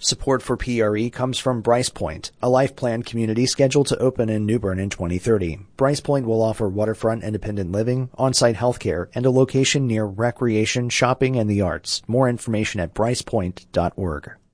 Support for PRE comes from Bryce Point, a life plan community scheduled to open in New Bern in 2030. Bryce Point will offer waterfront independent living, on-site healthcare, and a location near recreation, shopping, and the arts. More information at brycepoint.org.